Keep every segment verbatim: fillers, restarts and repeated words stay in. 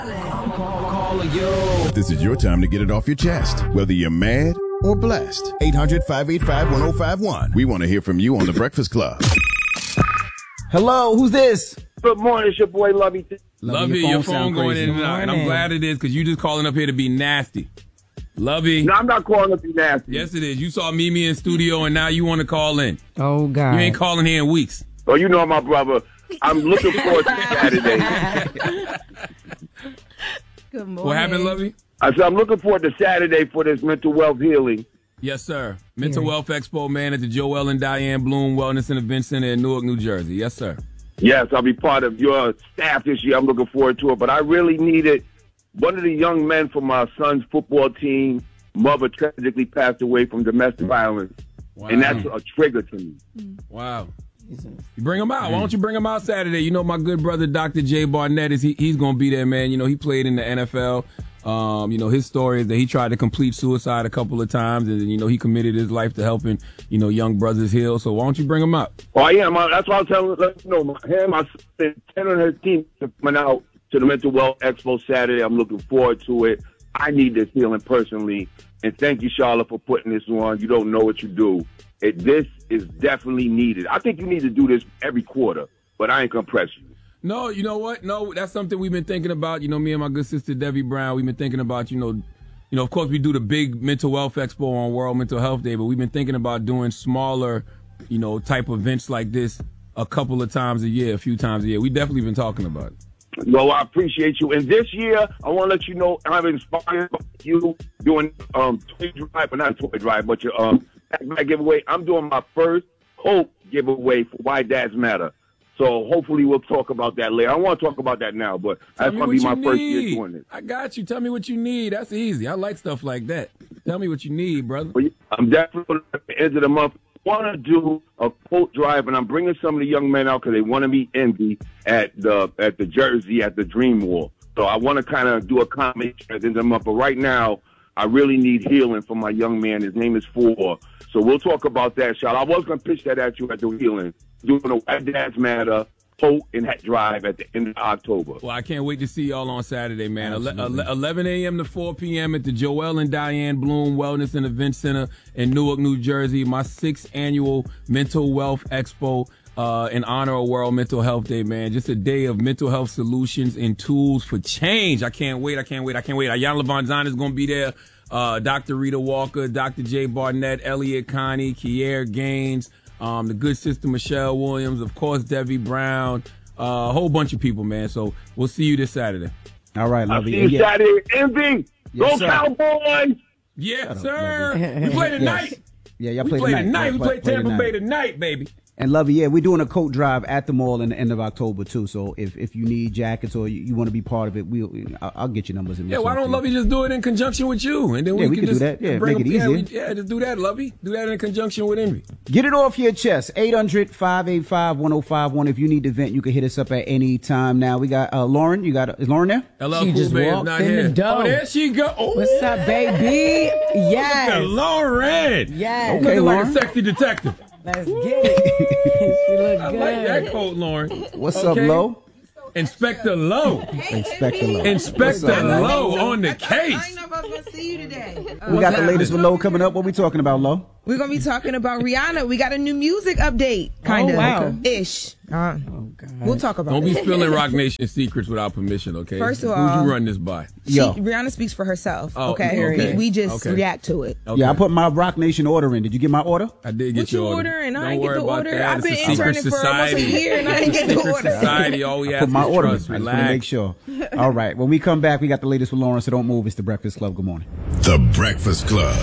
This is your time to get it off your chest, whether you're mad or blessed. eight hundred, five eight five, one oh five one. We want to hear from you on The Breakfast Club. Hello, who's this? Good morning, it's your boy Lovey. Lovey, your phone, your phone going in and out, and I'm glad it is because you just calling up here to be nasty. Lovey. No, I'm not calling up to be nasty. Yes, it is. You saw Mimi in studio, and now you want to call in. Oh, God. You ain't calling here in weeks. Oh, you know my brother. I'm looking forward to Saturday. Good morning. What happened, Lovey? I said I'm looking forward to Saturday for this mental wealth healing. Yes, sir. Mental Wealth Expo, man, at the Joel and Diane Bloom Wellness and Event Center in Newark, New Jersey. Yes, sir. Yes, I'll be part of your staff this year. I'm looking forward to it. But I really needed one of the young men from my son's football team. Mother tragically passed away from domestic violence. Wow. And that's a trigger to me. Wow. You bring him out. Why don't you bring him out Saturday? You know, my good brother, Doctor Jay Barnett, is he, he's going to be there, man. You know, he played in the N F L. Um, you know, his story is that he tried to complete suicide a couple of times, and, you know, he committed his life to helping, you know, young brothers heal. So why don't you bring him out? Oh, yeah. My, that's why I was telling let you know. My, him, I spent ten on her team coming out to the Mental Wealth Expo Saturday. I'm looking forward to it. I need this healing personally. And thank you, Charlotte, for putting this on. You don't know what you do. It, this is definitely needed. I think you need to do this every quarter, but I ain't gonna press you. No, you know what? No, that's something we've been thinking about. You know, me and my good sister Debbie Brown, we've been thinking about, you know, you know, of course we do the big Mental Wealth Expo on World Mental Health Day, but we've been thinking about doing smaller, you know, type events like this a couple of times a year, a few times a year. We definitely been talking about it. Well, I appreciate you. And this year, I want to let you know I'm inspired by you doing um toy drive, but not toy drive, but your um giveaway. I'm doing my first Hope giveaway for Why Dads Matter. So hopefully we'll talk about that later. I want to talk about that now, but that's going to be my first year doing it. I got you. Tell me what you need. That's easy. I like stuff like that. Tell me what you need, brother. I'm definitely at the end of the month. I want to do a quote drive, and I'm bringing some of the young men out because they want to meet Envy at the at the Jersey at the Dream Wall. So I want to kind of do a comment at the end of the month. But right now, I really need healing for my young man. His name is Four. So we'll talk about that, Charlotte. I was going to pitch that at you at the healing. Doing a Why Dads Matter, Hope, and that drive at the end of October. Well, I can't wait to see y'all on Saturday, man. eleven a.m. to four p.m. at the Joel and Diane Bloom Wellness and Event Center in Newark, New Jersey. My sixth annual Mental Wealth Expo uh, in honor of World Mental Health Day, man. Just a day of mental health solutions and tools for change. I can't wait. I can't wait. I can't wait. Ayanna Levonzana is going to be there. Uh, Doctor Rita Walker, Doctor Jay Barnett, Elliot Connie, Kier Gaines, um, the good sister Michelle Williams, of course, Debbie Brown, uh, a whole bunch of people, man. So we'll see you this Saturday. All right, I'll Lovey. see you yeah. Saturday. Envy, Yes, go sir. Cowboys! Yes, up, sir. Lovey. We play Yes. tonight. Yeah, y'all We play play tonight. tonight. Y'all We play- play play Tampa tonight. Bay tonight, baby. And Lovey, yeah, we're doing a coat drive at the mall in the end of October too. So if, if you need jackets or you, you want to be part of it, we'll I'll, I'll get your numbers in there. Yeah, why don't Lovey just do it in conjunction with you? And then Yeah, we, we can can do just that. Yeah, bring make it them- yeah, easier. we- Yeah, just do that, Lovey. Do that in conjunction with Envy. Get it off your chest. eight hundred, five eight five, one oh five one. If you need to vent, you can hit us up at any time. Now we got uh, Lauren. You got is Lauren there? L L She Cool just J is walked not in the here. door. Oh, there she go. Oh, What's up, baby? Look at Yes. Lauren. Yes. Okay, Looking like Lauren. a sexy detective. Let's get it. She look I good. like that coat, Lauren. What's Okay. up, Lo? Inspector Lowe. Inspector Lo. Inspector Lowe on the I case. ain't know if I was going to see you today. We got the latest with Lo coming up. What we talking about, Lo? We're going to be talking about Rihanna. We got a new music update, kind of. Oh, wow. Ish. Uh, Oh, God. we'll talk about Don't be it. spilling Rock Nation secrets without permission, okay? First of Who'd all- you run this by? She, Yo. Rihanna speaks for herself, Oh, okay? okay. We, we just Okay. react to it. Okay. Yeah, I put my Rock Nation order in. Did you get my order? I did get What you your order, order. and I Don't ain't get worry the about order. that. I've been It's a secret interning for almost a society. year, and I ain't It's a get the secret order. society. All we I ask put my is order in. I trust. just want to Relax. make sure. All right. When we come back, we got the latest with Lauren, so don't move. It's the Breakfast Club. Good morning. The Breakfast Club.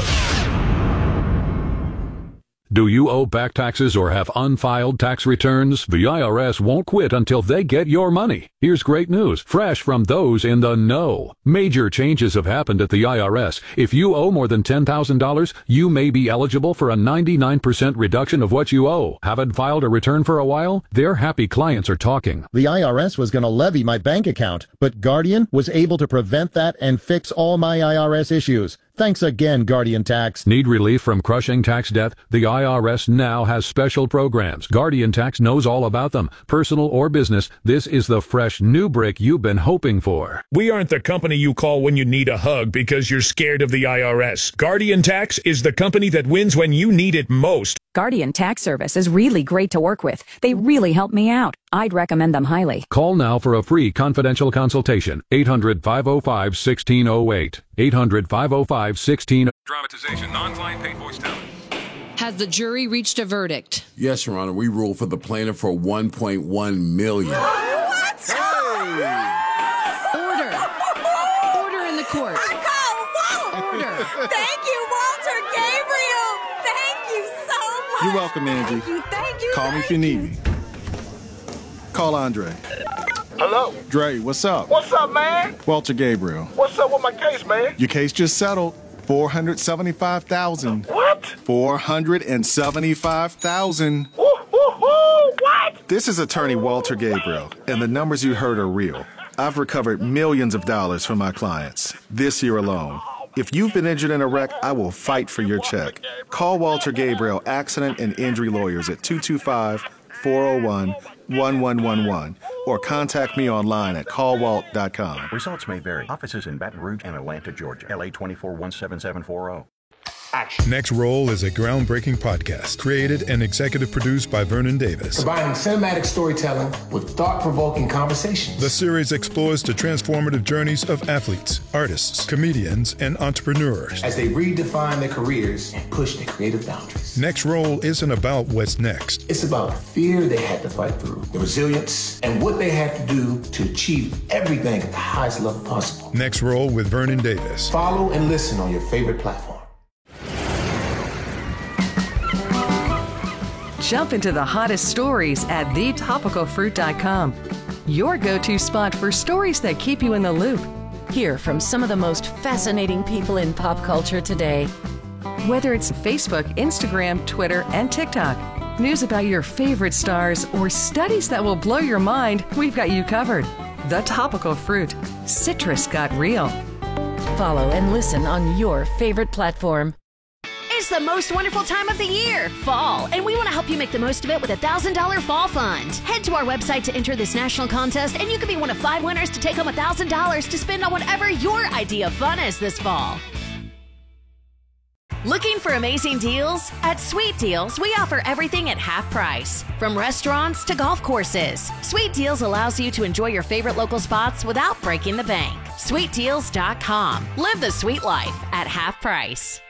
Do you owe back taxes or have unfiled tax returns? The I R S won't quit until they get your money. Here's great news, fresh from those in the know. Major changes have happened at the I R S. If you owe more than ten thousand dollars, you may be eligible for a ninety-nine percent reduction of what you owe. Haven't filed a return for a while? Their happy clients are talking. The I R S was going to levy my bank account, but Guardian was able to prevent that and fix all my I R S issues. Thanks again, Guardian Tax. Need relief from crushing tax debt? The I R S now has special programs. Guardian Tax knows all about them. Personal or business, this is the fresh new brick you've been hoping for. We aren't the company you call when you need a hug because you're scared of the I R S. Guardian Tax is the company that wins when you need it most. Guardian Tax Service is really great to work with. They really help me out. I'd recommend them highly. Call now for a free confidential consultation. eight hundred, five oh five, one six oh eight. eight hundred, five oh five, one six oh eight. Dramatization, non-client paid voice talent. Has the jury reached a verdict? Yes, Your Honor. We ruled for the plaintiff for one point one million dollars. What? Hey! Order. Order in the court. I call Walt. Order. Thank you, Walter Gabriel. Thank you so much. You're welcome, Angie. Thank you. Thank you. Call me if you need me. Call Andre. Hello? Dre, what's up? What's up, man? Walter Gabriel. What's up with my case, man? Your case just settled. four hundred seventy-five thousand dollars. What? four hundred seventy-five thousand dollars. Woo, woo, woo, what? This is attorney Walter Gabriel, and the numbers you heard are real. I've recovered millions of dollars from my clients this year alone. If you've been injured in a wreck, I will fight for your check. Call Walter Gabriel Accident and Injury Lawyers at two two five, four oh one, one one one one or contact me online at call walt dot com. Results may vary. Offices in Baton Rouge and Atlanta, Georgia. L A twenty-four one seven seven four zero. Action. Next Roll is a groundbreaking podcast created and executive produced by Vernon Davis. Combining cinematic storytelling with thought-provoking conversations. The series explores the transformative journeys of athletes, artists, comedians, and entrepreneurs as they redefine their careers and push their creative boundaries. Next Roll isn't about what's next. It's about the fear they had to fight through, the resilience, and what they had to do to achieve everything at the highest level possible. Next Roll with Vernon Davis. Follow and listen on your favorite platform. Jump into the hottest stories at the topical fruit dot com. Your go-to spot for stories that keep you in the loop. Hear from some of the most fascinating people in pop culture today. Whether it's Facebook, Instagram, Twitter, and TikTok, news about your favorite stars, or studies that will blow your mind, we've got you covered. The Topical Fruit. Citrus got real. Follow and listen on your favorite platform. It's the most wonderful time of the year, fall, and we want to help you make the most of it with a one thousand dollars Fall Fund. Head to our website to enter this national contest, and you could be one of five winners to take home one thousand dollars to spend on whatever your idea of fun is this fall. Looking for amazing deals? At Sweet Deals, we offer everything at half price. From restaurants to golf courses, Sweet Deals allows you to enjoy your favorite local spots without breaking the bank. sweet deals dot com. Live the sweet life at half price.